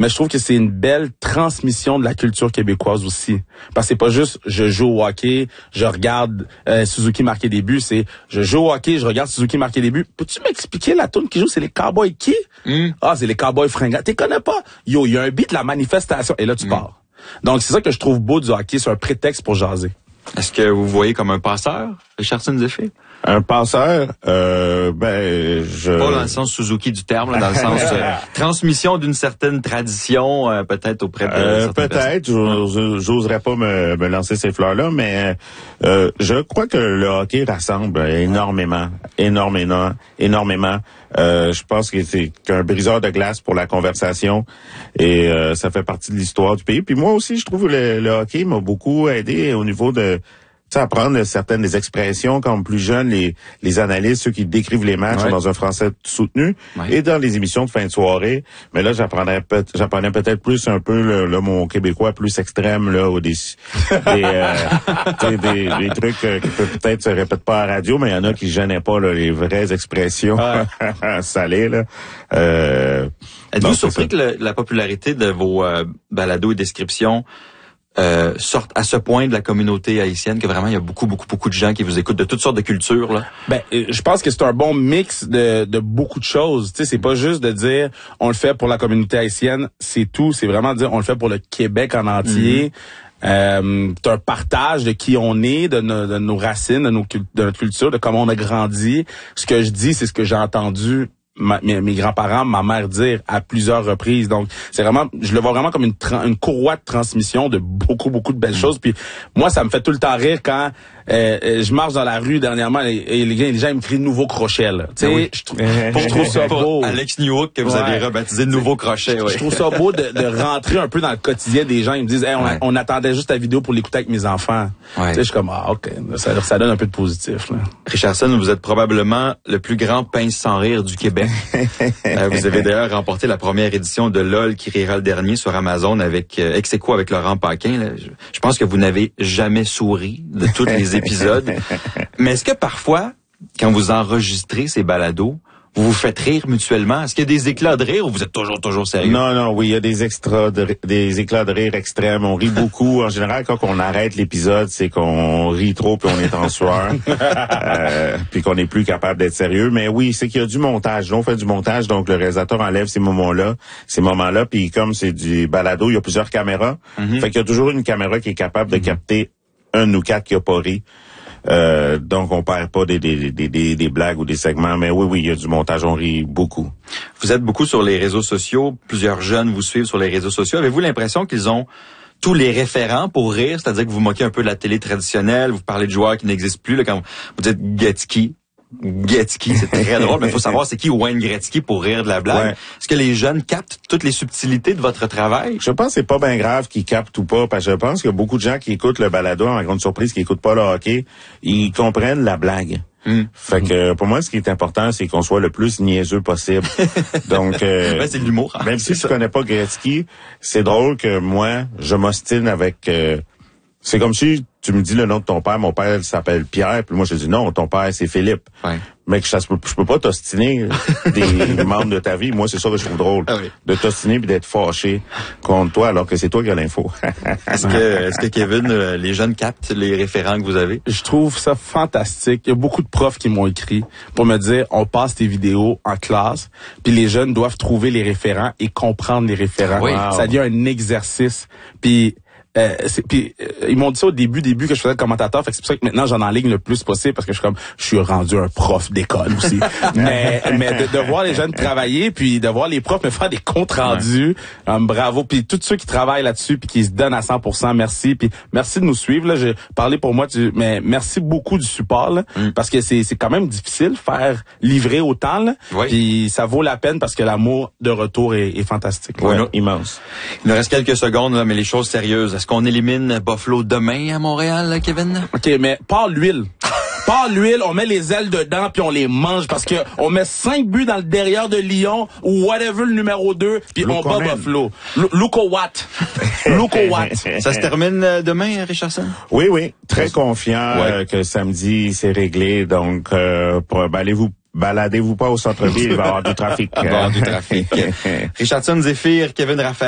mais je trouve que c'est une belle transmission de la culture québécoise aussi. Parce que c'est pas juste je joue au hockey, je regarde Suzuki marquer des buts, c'est je joue au hockey, je regarde Suzuki marquer des buts. Peux-tu m'expliquer la toune qui joue, c'est les Cowboys qui? Ah, c'est les Cowboys fringants. T'es connais pas? Yo, il y a un beat de la manifestation et là tu pars. Donc c'est ça que je trouve beau du hockey, c'est un prétexte pour jaser. Est-ce que vous voyez comme un passeur, Richardson Zephyr? Un passeur, Pas dans le sens Suzuki du terme, là, dans le sens transmission d'une certaine tradition, peut-être auprès de peut-être, j'oserais pas me lancer ces fleurs-là, mais je crois que le hockey rassemble énormément. Je pense que c'est qu'un briseur de glace pour la conversation et ça fait partie de l'histoire du pays. Puis moi aussi, je trouve que le hockey m'a beaucoup aidé au niveau de apprendre certaines des expressions comme plus jeunes, les analystes, ceux qui décrivent les matchs dans un français soutenu et dans les émissions de fin de soirée. Mais là, j'apprenais peut-être plus un peu mon québécois plus extrême là, ou des trucs qui peut-être se répètent pas à la radio, mais il y en a qui gênaient pas là, les vraies expressions salées là. Êtes-vous surpris que la popularité de vos balados et descriptions sortent à ce point de la communauté haïtienne que vraiment il y a beaucoup de gens qui vous écoutent de toutes sortes de cultures là? Je pense que c'est un bon mix de beaucoup de choses. Tu sais, c'est pas juste de dire on le fait pour la communauté haïtienne, c'est tout. C'est vraiment dire on le fait pour le Québec en entier. C'est un partage de qui on est, de nos racines, de notre culture, de comment on a grandi. Ce que je dis, c'est ce que j'ai entendu mes grands-parents, ma mère dire à plusieurs reprises. Donc, c'est vraiment, je le vois vraiment comme une courroie de transmission de beaucoup de belles choses. Puis moi, ça me fait tout le temps rire quand je marche dans la rue dernièrement et les gens ils me crient nouveau crochet là. Tu sais, je trouve ça beau. Alex Newhook que vous avez rebaptisé nouveau crochet. Je trouve ça beau de rentrer un peu dans le quotidien des gens. Ils me disent, hey, on attendait juste ta vidéo pour l'écouter avec mes enfants. Tu sais, je suis comme ok, ça donne un peu de positif là. Richardson, vous êtes probablement le plus grand pince sans rire du Québec. Vous avez d'ailleurs remporté la première édition de LOL qui rira le dernier sur Amazon avec ex-aequo avec Laurent Paquin. Là. Je pense que vous n'avez jamais souri de tous les épisodes. Mais est-ce que parfois, quand vous enregistrez ces balados, vous vous faites rire mutuellement? Est-ce qu'il y a des éclats de rire ou vous êtes toujours sérieux? Non, oui, il y a des éclats de rire extrêmes. On rit beaucoup. En général, quand on arrête l'épisode, c'est qu'on rit trop puis on est en sueur. Puis qu'on n'est plus capable d'être sérieux. Mais oui, c'est qu'il y a du montage. Là, on fait du montage, donc le réalisateur enlève ces moments-là. Puis comme c'est du balado, il y a plusieurs caméras. Fait qu'il y a toujours une caméra qui est capable de capter un de nous quatre qui a pas ri. Donc on perd pas des blagues ou des segments, mais oui, il y a du montage, on rit beaucoup. Vous êtes beaucoup sur les réseaux sociaux, plusieurs jeunes vous suivent sur les réseaux sociaux. Avez-vous l'impression qu'ils ont tous les référents pour rire, c'est-à-dire que vous moquez un peu de la télé traditionnelle, vous parlez de joueurs qui n'existent plus, là, quand vous dites Gretzky, c'est très drôle, mais il faut savoir c'est qui Wayne Gretzky pour rire de la blague. Ouais. Est-ce que les jeunes captent toutes les subtilités de votre travail? Je pense que c'est pas bien grave qu'ils captent ou pas, parce que je pense que beaucoup de gens qui écoutent le balado, en grande surprise, qui écoutent pas le hockey, ils comprennent la blague. Fait que pour moi, ce qui est important, c'est qu'on soit le plus niaiseux possible. Donc, c'est de l'humour. Même si tu connais pas Gretzky, c'est drôle que moi, je m'ostine avec. C'est comme si tu me dis le nom de ton père, mon père s'appelle Pierre, puis moi je dis non, ton père c'est Philippe. Ouais. Mais que je peux pas t'ostiner des membres de ta vie. Moi, c'est ça que je trouve drôle. Ah oui. De t'ostiner puis d'être fâché contre toi alors que c'est toi qui as l'info. Est-ce que Kevin, les jeunes captent les référents que vous avez? Je trouve ça fantastique. Il y a beaucoup de profs qui m'ont écrit pour me dire, on passe tes vidéos en classe, puis les jeunes doivent trouver les référents et comprendre les référents. Oui. Wow. Ça devient un exercice. Puis ils m'ont dit ça au début que je faisais le commentateur, fait que c'est pour ça que maintenant j'en enligne le plus possible parce que je suis rendu un prof d'école aussi. mais de voir les jeunes travailler puis de voir les profs me faire des comptes rendus, bravo, puis tous ceux qui travaillent là-dessus puis qui se donnent à 100%, merci, puis merci de nous suivre là, j'ai parlé pour moi mais merci beaucoup du support là, parce que c'est quand même difficile faire livrer autant là, puis ça vaut la peine parce que l'amour de retour est fantastique. Oui, immense. Il nous reste quelques secondes là, mais les choses sérieuses. Est-ce qu'on élimine Buffalo demain à Montréal, Kevin? OK, mais pas l'huile. Pas l'huile, on met les ailes dedans puis on les mange parce que on met 5 buts dans le derrière de Lyon ou whatever le numéro 2 puis on bat Buffalo. Luko Watt. Ça se termine demain, Richardson? Oui. Très confiant que samedi c'est réglé. Donc, baladez-vous pas au centre-ville, il va y avoir du trafic. Richardson Zephyr, Kevin Raphaël.